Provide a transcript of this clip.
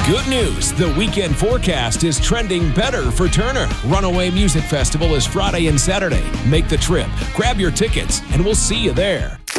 Good news, the weekend forecast is trending better for Turner. Runaway Music Festival is Friday and Saturday. Make the trip, grab your tickets, and we'll see you there.